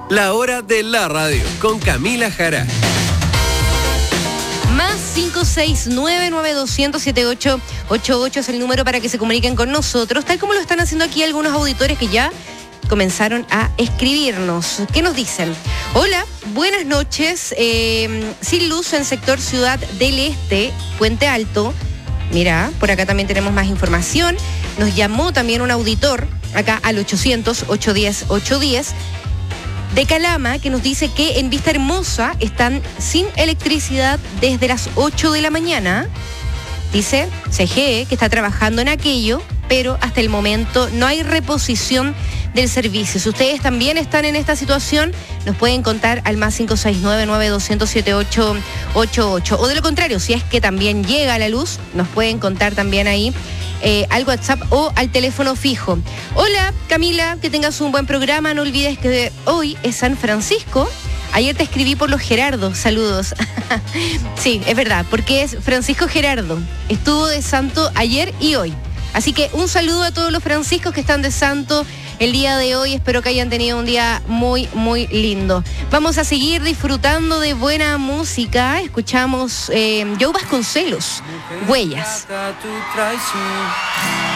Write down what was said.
La hora de la radio con Camila Jara. Más 569-9200-7888 es el número para que se comuniquen con nosotros, tal como lo están haciendo aquí algunos auditores que ya comenzaron a escribirnos. ¿Qué nos dicen? Hola, buenas noches. Sin luz en sector Ciudad del Este, Puente Alto. Mira, por acá también tenemos más información. Nos llamó también un auditor acá al 800-810-810 de Calama, que nos dice que en Vista Hermosa están sin electricidad desde las 8 de la mañana. Dice CGE que está trabajando en aquello, pero hasta el momento no hay reposición del servicio. Si ustedes también están en esta situación, nos pueden contar al más 569-9200-7888. O de lo contrario, si es que también llega la luz, nos pueden contar también ahí al WhatsApp o al teléfono fijo. Hola Camila, que tengas un buen programa. No olvides que hoy es San Francisco. Ayer te escribí por los Gerardos, saludos. Sí, es verdad, porque es Francisco Gerardo. Estuvo de santo ayer y hoy. Así que un saludo a todos los franciscos que están de santo el día de hoy. Espero que hayan tenido un día muy, muy lindo. Vamos a seguir disfrutando de buena música. Escuchamos Joe Vasconcelos, Huellas.